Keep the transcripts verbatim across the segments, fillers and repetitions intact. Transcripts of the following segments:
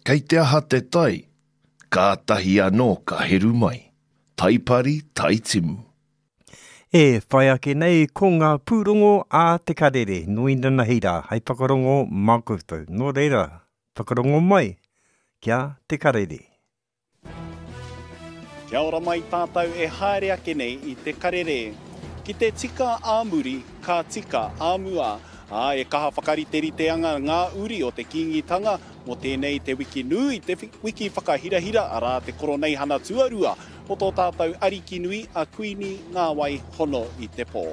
Kei te aha te tai, ka tahi anō ka heru mai. Taipari, taitimu. E whai ake nei ko ngā pūrongo a te karere, nui nana hira, hei whakarongo mā koutou. Nō reira, whakarongo mai, kia te karere. Kia ora mai tātou e haere ake nei i te karere. Ki te tika āmuri, ka tika āmua. A, e kaha whakariteriteanga ngā uri o te kingitanga mo tēnei te wiki nui, te wiki whakahirahira arā te koronei hana tuarua o tō tātou ariki nui a kuini ngā wai hono i te pō.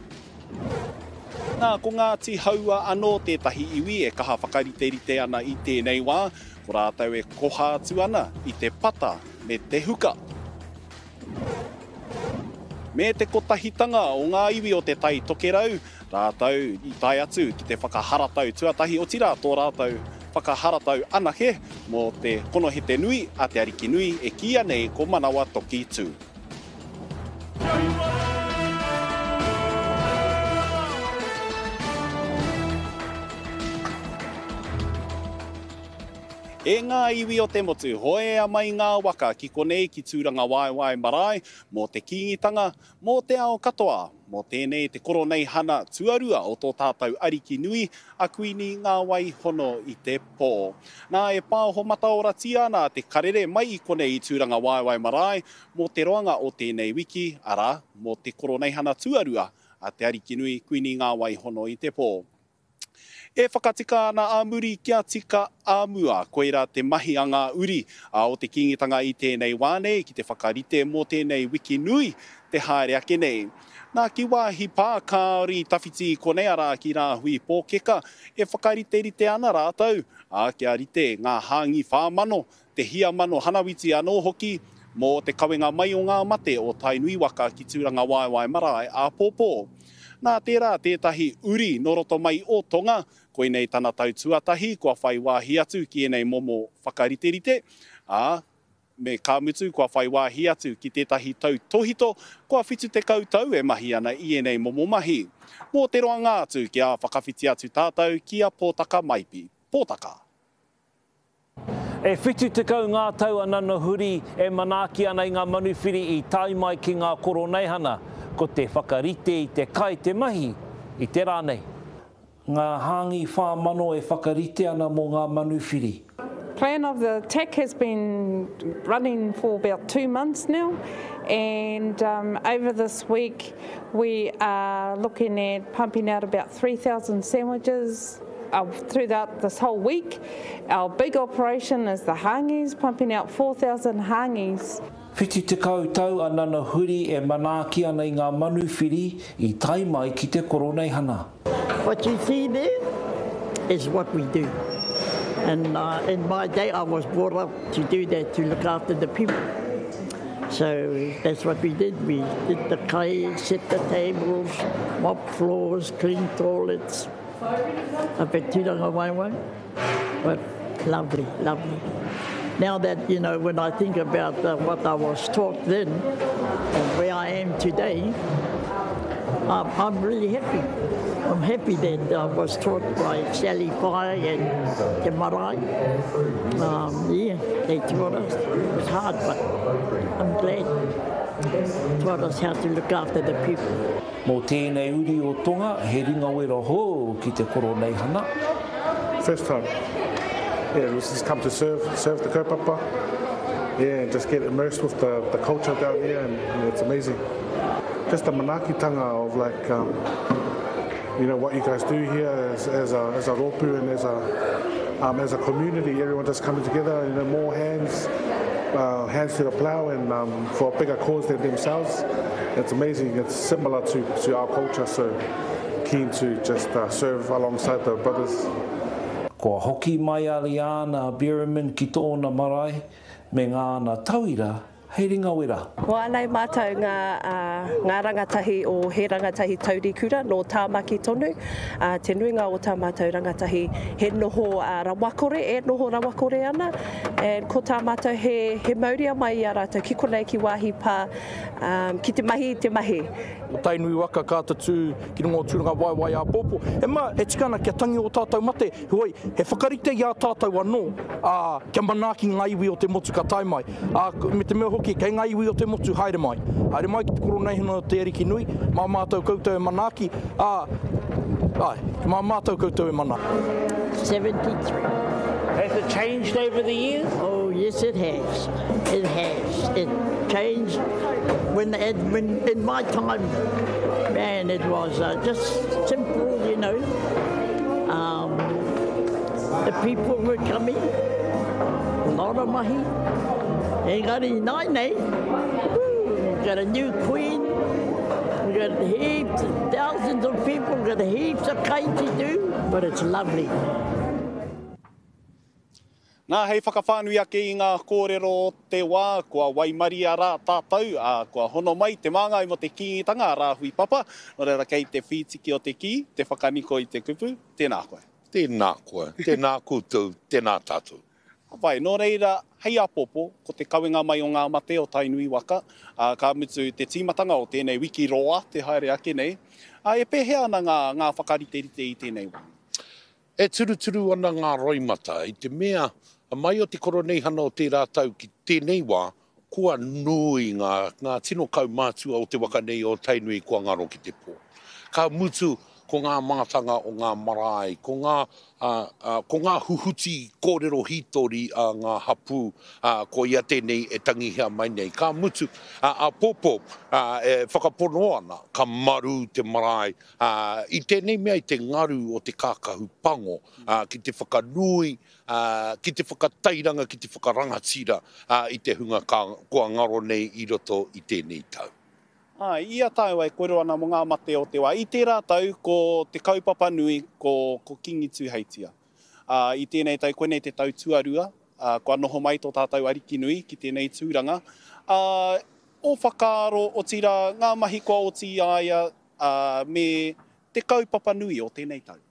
Nā, ko ngā ti haua anō tētahi iwi e kaha whakariterite ana i tēnei wā, ko rātou e koha atu ana i te pata me te huka. Me te kotahitanga o ngā iwi o te tai tokerau, rātou i tai atu ki te whakaharatau tuatahi o tira, tō rātou whakaharatau anake mō te konohete nui a te ariki nui e kia nei ko manawa toki tū. E ngā iwi o te motu, hoe a mai ngā waka ki konei ki tūranga Waewae Marae, mō te kingitanga, mō te ao katoa, mō tēnei te koronei hana tuarua o tō tātou ariki nui, a kuini ngā wai hono i te pō. Nā e pāho mataorati ana te karere mai i konei i tūranga Waewae Marae, mō te roanga o tēnei wiki, ara, mō te koronei hana tuarua, a te ariki nui, kuini ngā wai hono i te pō. E whakatika ana āmuri kia tika āmua, koera te mahi a ngā uri a o te kingitanga i tēnei wānei, ki te whakarite mō tēnei wiki nui, te haere ake nei. Nā ki wāhi pā kāori tawhiti konei ara ki rā hui pōkeka, e whakarite rite ana rātou, a kia rite ngā hāngi whāmano, te hia mano hanawiti anō hoki, mō te kawenga mai o ngā mate o Tainui waka ki tūranga Waewae Marae a Pōpō. Nā tērā tētahi uri noroto mai o tonga, koe nei tana tau tuatahi, kua whai wāhi atu ki enei momo whakariterite, a me ka mutu kua whai wāhi atu ki tētahi tau tohito, kua whitu te kautau e mahi ana i enei momo mahi. Mō te roanga atu ki a whakawhiti atu tātou ki a Pōtaka Maipi. Pōtaka. E whitu te kau ngā tau anana huri e manaaki ana i ngā manuwhiri i tai mai ki ngā koroneihana, ko te whakarite i te kai te mahi i te rānei. Ngā hāngi whāmano e whakarite ana mō ngā manuwhiri. Plan of the T A C has been running for about two months now, and um, over this week we are looking at pumping out about three thousand sandwiches uh, throughout this whole week. Our big operation is the hangis, pumping out four thousand hangis. Whiti te kautau anana huri e manaaki ana i ngā manuwhiri i tai mai ki te koroneihana. What you see there is what we do. And uh, in my day I was brought up to do that, to look after the people. So that's what we did. We did the kai, set the tables, mop floors, clean toilets. Up at Tūranga Waewae. But lovely, lovely. Now that, you know, when I think about uh, what I was taught then and where I am today, I'm, I'm really happy. I'm happy that I was taught by Sally Pai and Te Marae. Um, yeah, they taught us. It was hard, but I'm glad. Taught us how to look after the people. Mō tēnei uri o tonga, he ringa wera hō ki te koroneihana. First time. Yeah, we just come to serve, serve the kaupapa. Yeah, and just get immersed with the, the culture down here, and, and it's amazing. Just the manakitanga of like, um, you know, what you guys do here as, as a as a rōpū and as a um, as a community. Everyone just coming together, you know, more hands, uh, hands to the plow, and um, for a bigger cause than themselves. It's amazing. It's similar to, to our culture, so keen to just uh, serve alongside the brothers. Ko hoki mai ali ana Birraman ki tōna marae, me ngā ana tauira, hei ringa wera. Ko anei mātou ngā, uh, ngā rangatahi o he rangatahi taurikura no tāmaki tonu. Uh, te nuinga o tā mātou rangatahi he noho uh, rawakore, e noho rawakore ana. And ko tā mātou he, he mauria mai a rātou ki konei ki wāhi pā, um, ki te mahi te mahi. o tainui waka kāta tū ki rungo tūranga waiwai a pōpō. E mā, e tikana kia tangi o tātou mate, hoi, he whakarite i a tātou anō, a, kia manaaki ngā iwi o te motu ka tai mai. A, me te mea hoki, kei ngā iwi o te motu, haere mai. Haere mai ki te koronei hana o te Ariki Nui, mā mātou koutou e manaaki, a, ai, mā mātou koutou e mana. seventy-three. Has it changed over the years? Oh, yes, it has. It has. It changed when, it, when in my time, man, it was uh, just simple, you know. Um, the people were coming, a lot of mahi. Engari nai nei. We got a new queen. We got heaps, thousands of people. We got heaps of kai to do, but it's lovely. Nā hei whakawhānui ake i ngā kōrero te wā, kua waimaria rā tātou, a kua hono mai te māngai mo te kīngitanga a rāhui papa, no reira kei te whitiki o te ki, te whakaniko i te kupu, tēnā koe. Tēnā koe, tēnā koutou, tēnā tātou. Pai, no reira, hei apopo, ko te kawenga mai o ngā mate o tainui waka, a, ka mutu te tīmatanga o tēnei wiki roa, te haere ake nei, a, e pehea ana ngā, ngā whakariterite i tēnei wā. E turu turu ana ngā roimata, i te mea, a mai o te koronei hana o te rātau ki tēnei wā, kua nui ngā, ngā tino kaumātua o te waka nei o tainui kua ngaro ki te pō. Ka mutu ko ngā mātanga o ngā marae, ko ngā, uh, uh, ko ngā huhuti kōrero hitori a uh, ngā hapu, uh, ko ia tēnei e tangihia mai nei. Ka mutu uh, a popo uh, e whakapono ana, ka maru te marae, uh, i tēnei mea i te ngaru o te kākahu pango, uh, ki te whakanui, uh, ki te whakatairanga, ki te whakarangatira, uh, i te hunga ka, kua ngaro nei i roto i tēnei tau. Ah, ia tāu ai koero ana mo ngā mate o te wā. I tērā tau ko te kaupapa nui ko, ko Kingi Tūheitia. Uh, I tēnei tau koenei te tau tuarua, uh, kua noho mai tō tātou Ariki Nui ki tēnei tūranga. Uh, o whakaaro o tira ngā mahi kua o ti aia uh, me te kaupapa nui o tēnei tau.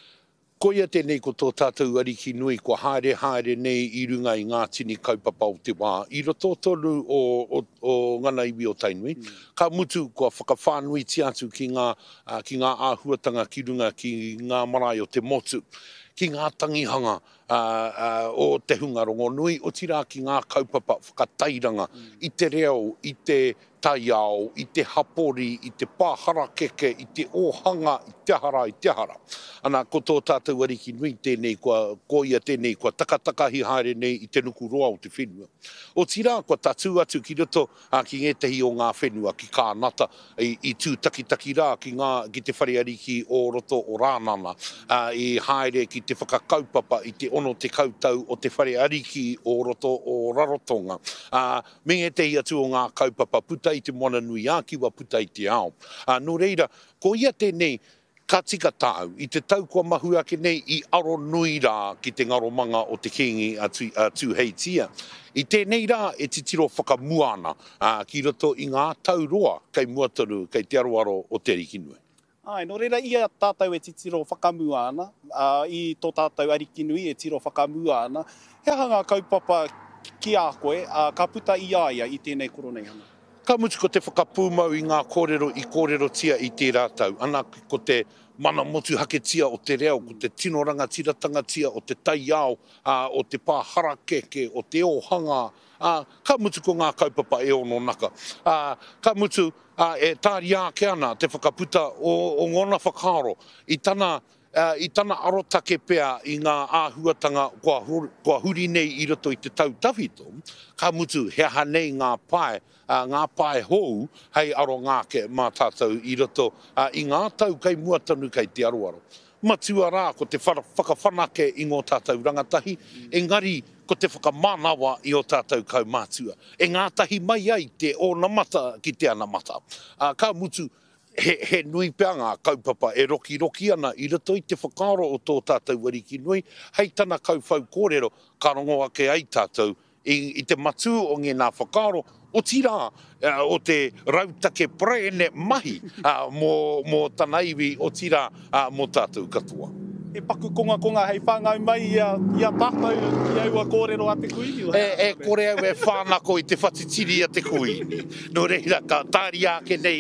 Ko ia tēnei ko tō tātou Ariki Nui, ko haere haere nei i runga i ngā tini kaupapa o te wā. I roto tolu o, o, o ngana iwi o tainui, mm. ka mutu kua whakawhānui ti atu ki ngā, uh, ki ngā āhuatanga ki runga ki ngā marae o te motu, ki ngā tangihanga uh, uh, o te hunga rongo nui, o tira ki ngā kaupapa whakatairanga, mm. i te reo, i te taiao, i te hapori, i te pāhara keke, i te ohanga, i te hara, i te hara. Ana, ko tō tātou Ariki Nui tēnei, kua, ko ia tēnei, kua takatakahi haere nei i te nuku roa o te whenua. O tira, kua tatu atu ki roto, a, ki ngētahi o ngā whenua, ki kānata, i, i tūtakitaki rā, ki, ngā, ki te whare ariki o roto o rānana, a, i haere ki te whakakaupapa, i te ono te kautau o te whare ariki o roto o Rarotonga. A, me ngētahi atu o ngā kaupapa puta i te moana nui a kiwa puta i te ao. Uh, no reira, ko ia tēnei ka tika tāu, i te tau kua mahu ake nei i aro nui rā ki te ngaromanga o te Kingi a Tūheitia. I tēnei rā e te tiro whakamuana uh, ki roto i ngā tau roa kei muataru, kei te aroaro o te Ariki Nui. Ai, no reira ia tātou e te tiro whakamuana, uh, i tō tātou Ariki Nui e tiro whakamuana. Hea hanga kaupapa ki a koe, uh, ka puta i aia i tēnei koronei hana. Ka mutu ko te whakapūmau i ngā kōrero i kōrero tia i te rātau. Ana ko te mana motu hake tia o te reo, ko te tino rangatiratanga tia o te taiao, uh, o te pāhara keke, o te ohanga. Uh, ka mutu ko ngā kaupapa e ono naka. Uh, ka mutu uh, e tāri ake ana te whakaputa o, o ngona whakaaro i tana Uh, i tana arotake pea i ngā āhuatanga kua, hur, kua huri nei i roto i te tau tawhito, ka mutu hea hanei ngā pae, uh, ngā pae hou, hei aro ngāke mā tātou i roto uh, i ngā tau kei muatanu kei te aroaro. Matua rā ko te whakawhanake i ngō tātou rangatahi, mm. engari ko te whakamānawa i o tātou kaumātua. E ngā tahi mai ai te o namata ki te anamata. Uh, ka mutu He, he nui pea ngā kaupapa e roki roki ana i roto i te whakaaro o tō tātou Ariki Nui, hei tana kaupau kōrero ka rongo ake ai tātou i, i te matu o nge nā whakaaro o tira uh, o te rautake praene mahi uh, mō, mō tanaiwi o tira uh, mō tātou katoa. E paku konga konga hei whāngau mai i a, i a tātou i aua kōrero a te kuini. E, e kore au e whānako i te whatitiri a te kuini. No reira ka tāri ake nei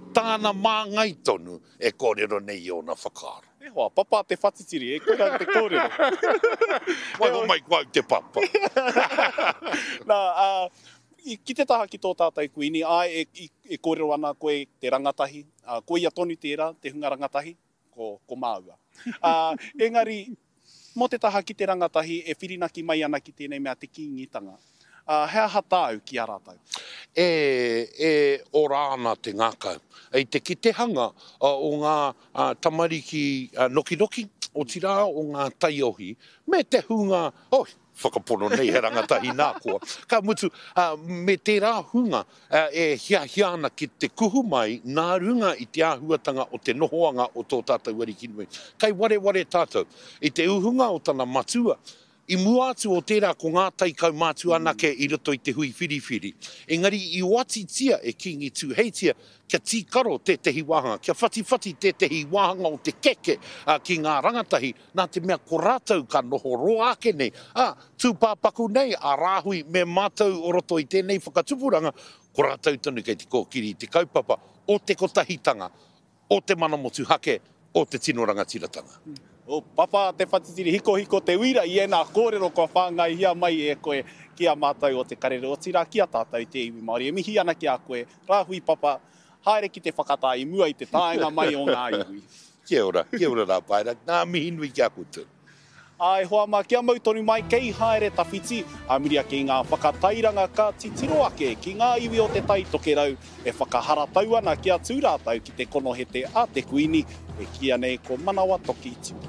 tāna māngai tonu e kōrero nei o na whakaaro. E hoa, papa te whatitiri, e kura te kōrero. Wai o mai kua te papa. Nā, uh, ki te taha ki tō tātai kuini, ai e, e, e kōrero ana koe te rangatahi, uh, koe ia tonu tērā, te hunga rangatahi, ko, ko māua. Uh, engari, mo te taha ki te rangatahi, e whirinaki mai ana ki tēnei mea te kīngitanga. Uh, hea hatāu ki a rātau? E, e ora ana te ngākau. Ei te ki te hanga uh, o ngā uh, tamariki uh, noki noki, o tira o ngā taiohi, me te hunga, oi, whakapono nei he rangatahi nā koa. Ka mutu, uh, me te rā hunga uh, e hia hiana ki te kuhu mai nā runga i te āhuatanga o te nohoanga o tō tātou ariki nui. Kai ware ware tātou, i te uhunga o tana matua, i mua atu o tērā ko ngā taikau mātu anake i roto i te hui whiriwhiri. Engari i wati tia e kingi tū heitia kia tīkaro te tehi wahanga, kia whatiwhati te tehi wahanga o te keke uh, ki ngā rangatahi, nā te mea ko rātou ka noho roa ake nei. Ah, tūpāpaku nei, a rāhui me mātou o roto i tēnei whakatupuranga, ko rātou tonu kei te kōkiri i te kaupapa o te kotahitanga, o te manamotu hake, o te tino rangatiratanga. O papa te whatitiri hiko hiko te wira i ena kōrero kua whāngai hia mai e koe ki a mātou o te karere o tira ki a tātou te iwi Māori. E mihi ana ki a koe, rāhui papa, haere ki te whakatā i mua i te tāenga mai o ngā iwi. Kia ora, kia ora rā paira, nā mihi nui kia koutou. Ai hoa mā kia mautonu mai kei haere tawhiti, a miria ki ngā whakatairanga ka titiro ake ki ngā iwi o te tai toke rau e whakaharatau ana ki a tūrātau ki te konohete a te kuini e kia nei ko manawa toki tiu.